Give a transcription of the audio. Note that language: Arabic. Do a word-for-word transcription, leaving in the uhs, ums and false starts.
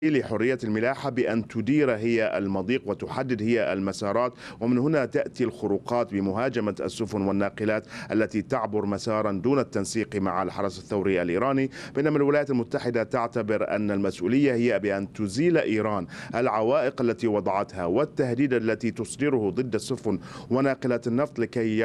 لحرية الملاحة بأن تدير هي المضيق وتحدد هي المسارات، ومن هنا تأتي الخروقات بمهاجمة السفن والناقلات التي تعبر مسارا دون التنسيق مع الحرس الثوري الإيراني. بينما الولايات المتحدة تعتبر أن المسؤولية هي بأن تزيل إيران العوائق التي وضعتها والتهديد التي تصدره ضد السفن وناقلات النفط لكي